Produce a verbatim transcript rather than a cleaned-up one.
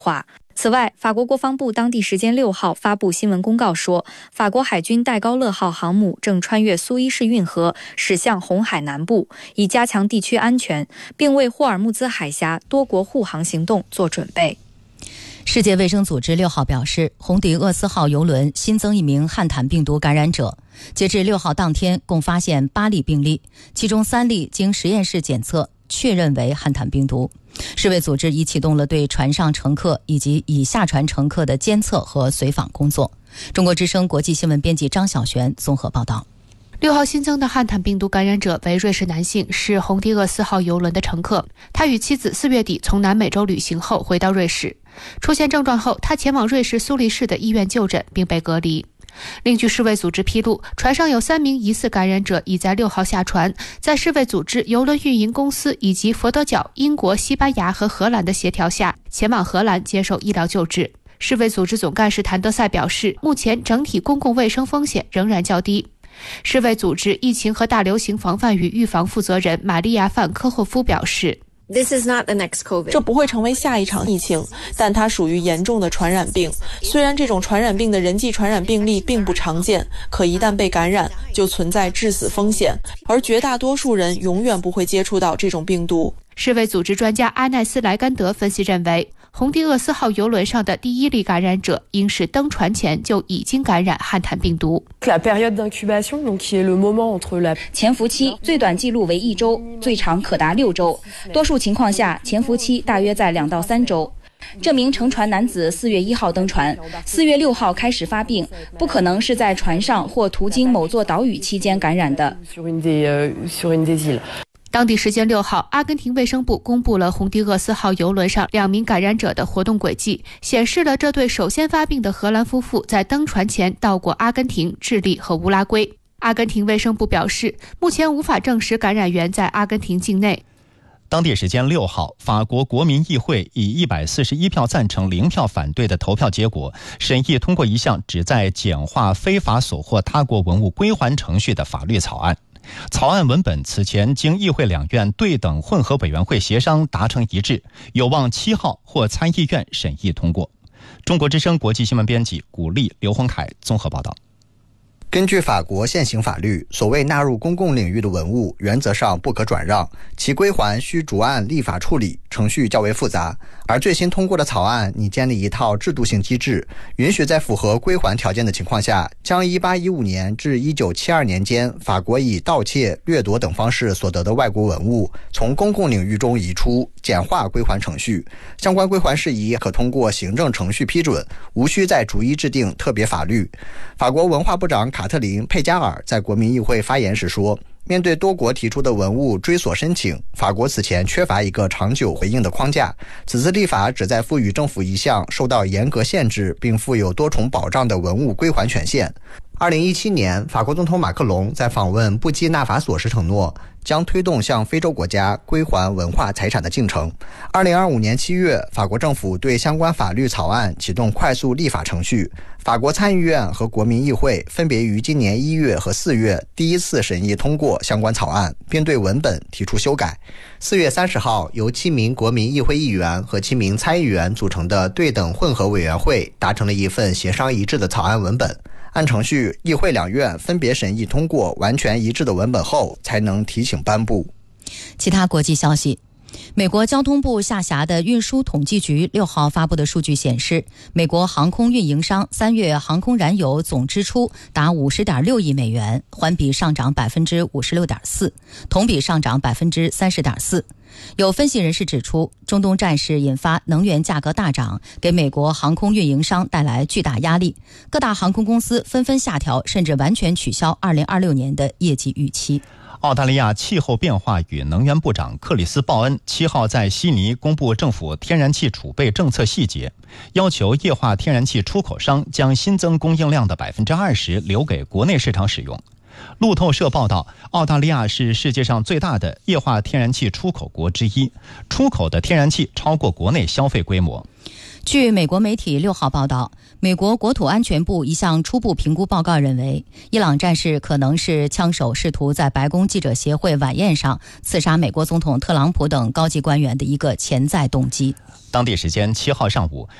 化。此外，法国国防部当地时间六号发布新闻公告说，法国海军戴高乐号航母正穿越苏伊士运河驶向红海南部，以加强地区安全，并为霍尔木兹海峡多国护航行动做准备。 世界卫生组织六号表示，红迪厄斯号邮轮新增一名汉坦病毒感染者，截至六号当天共发现八例病例，其中三例经实验室检测确认为汉坦病毒。世卫组织已启动了对船上乘客以及已下船乘客的监测和随访工作。中国之声国际新闻编辑张晓璇综合报道。 六号新增的汉坦病毒感染者为瑞士男性，是红迪厄斯号邮轮的乘客。他与妻子四月底从南美洲旅行后回到瑞士，出现症状后，他前往瑞士苏黎世的医院就诊并被隔离。另据世卫组织披露，船上有三名疑似感染者已在六号下船，在世卫组织、邮轮运营公司以及佛得角、英国、西班牙和荷兰的协调下，前往荷兰接受医疗救治。世卫组织总干事谭德赛表示，目前整体公共卫生风险仍然较低。世卫组织疫情和大流行防范与预防负责人玛利亚·范科霍夫表示， 这不会成为下一场疫情，但它属于严重的传染病。虽然这种传染病的人际传染病例并不常见，可一旦被感染，就存在致死风险，而绝大多数人永远不会接触到这种病毒。 世卫组织专家阿奈斯莱甘德分析认为，红迪厄斯号邮轮上的第一例感染者应是登船前就已经感染汉坦病毒。 潜伏期最短记录为一周，最长可达六周，多数情况下潜伏期大约在两到三周。这名乘船男子四月一号登船，四月六号开始发病，不可能是在船上或途经某座岛屿期间感染的。 当地时间六号，阿根廷卫生部公布了红迪厄斯号邮轮上两名感染者的活动轨迹，显示了这对首先发病的荷兰夫妇在登船前到过阿根廷、智利和乌拉圭。阿根廷卫生部表示，目前无法证实感染源在阿根廷境内。 当地时间六号，法国国民议会以一百四十一票赞成、零票反对的投票结果，审议通过一项旨在简化非法索获他国文物归还程序的法律草案。草案文本此前经议会两院对等混合委员会协商达成一致，有望七号或参议院审议通过。中国之声国际新闻编辑古丽、刘洪凯综合报道。 根据法国现行法律，所谓纳入公共领域的文物原则上不可转让，其归还需逐案立法处理，程序较为复杂。而最新通过的草案拟建立一套制度性机制，允许在符合归还条件的情况下，将一八一五年至一九七二年间法国以盗窃、掠夺等方式所得的外国文物从公共领域中移出，简化归还程序。相关归还事宜可通过行政程序批准，无需再逐一制定特别法律。法国文化部长卡特琳·佩加尔在国民议会发言时说，面对多国提出的文物追索申请，法国此前缺乏一个长久回应的框架。此次立法旨在赋予政府一项受到严格限制并负有多重保障的文物归还权限。二零一七年，法国总统马克龙在访问布基纳法索时承诺，将推动向非洲国家归还文化财产的进程。二零二五年七月，法国政府对相关法律草案启动快速立法程序。法国参议院和国民议会分别于今年一月和四月第一次审议通过相关草案，并对文本提出修改。四月三十号，由七名国民议会议员和七名参议员组成的对等混合委员会达成了一份协商一致的草案文本。按程序，议会两院分别审议通过完全一致的文本后，才能提请颁布。 其他国际消息，美国交通部下辖的运输统计局六号发布的数据显示，美国航空运营商三月航空燃油总支出达五十点六亿美元，环比上涨百分之五十六点四，同比上涨百分之三十点四。有分析人士指出，中东战事引发能源价格大涨，给美国航空运营商带来巨大压力，各大航空公司纷纷下调甚至完全取消二零二六年的业绩预期。 澳大利亚气候变化与能源部长克里斯·鲍恩七号在悉尼公布政府天然气储备政策细节，要求液化天然气出口商将新增供应量的百分之二十留给国内市场使用。路透社报道，澳大利亚是世界上最大的液化天然气出口国之一，出口的天然气超过国内消费规模。 据美国媒体六号报道，美国国土安全部一项初步评估报告认为，伊朗战事可能是枪手试图在白宫记者协会晚宴上刺杀美国总统特朗普等高级官员的一个潜在动机。 当地时间七号上午，